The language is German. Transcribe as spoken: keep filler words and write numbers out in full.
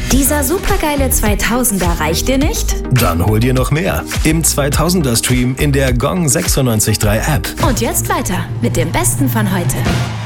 Dieser supergeile zweitausender reicht dir nicht? Dann hol dir noch mehr im zweitausender Stream in der Gong sechsundneunzig Komma drei App. Und jetzt weiter mit dem Besten von heute.